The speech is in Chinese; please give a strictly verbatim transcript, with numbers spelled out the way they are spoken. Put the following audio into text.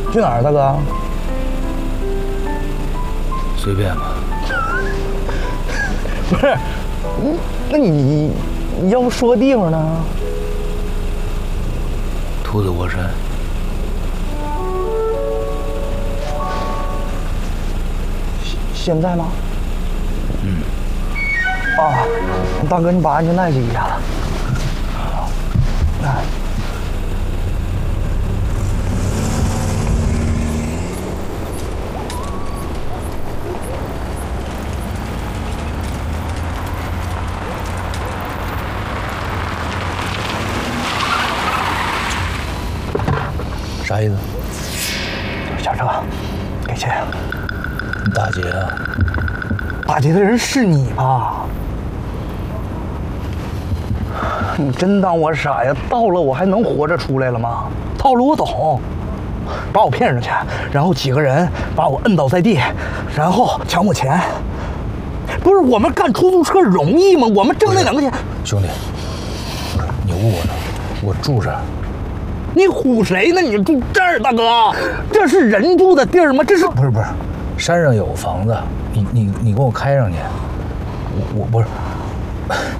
去哪儿，大哥？ 随便吧。 不是，嗯，那你你要不说个地方呢？ 兔子窝山。 现现在吗？ 嗯。 啊，大哥，你把安全带系一下。哎。 啥意思？ 下车，给钱。 你打劫啊？ 打劫的人是你吧？你真当我傻呀？到了我还能活着出来了吗？套路我懂，把我骗上去，然后几个人把我摁倒在地，然后抢我钱。不是我们干出租车容易吗？我们挣那两个钱。 兄弟，你误我了，我住这儿。 你唬谁呢？你住这儿，大哥，这是人住的地儿吗？这是不是不是，山上有房子，你你你给我开上去，我我不是。